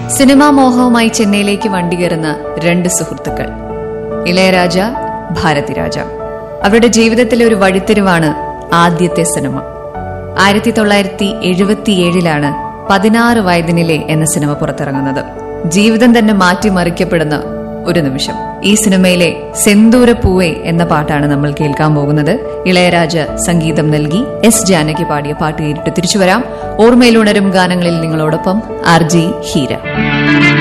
Cinema മോഹവുമായി ചെന്നൈയിലേക്ക് വണ്ടി കയറുന്ന രണ്ട് സുഹൃത്തുക്കൾ, ഇളയരാജ, ഭാരതിരാജ. അവരുടെ ജീവിതത്തിലെ ഒരു വഴിത്തിരിവാണ് ആദ്യത്തെ സിനിമ. 1977 16 വയതിനിലെ എന്ന സിനിമ പുറത്തിറങ്ങുന്നത്. ജീവിതം തന്നെ മാറ്റിമറിക്കപ്പെടുന്ന ഒരു നിമിഷം. ഈ സിനിമയിലെ സെന്തൂര പൂവേ എന്ന പാട്ടാണ് നമ്മൾ കേൾക്കാൻ പോകുന്നത്. ഇളയരാജ സംഗീതം നൽകി എസ് ജാനകി പാടിയ പാട്ട് കേട്ടിട്ട് തിരിച്ചുവരാം. ഓർമ്മയിലുണരും ഗാനങ്ങളിൽ നിങ്ങളോടൊപ്പം RJ ഹീര.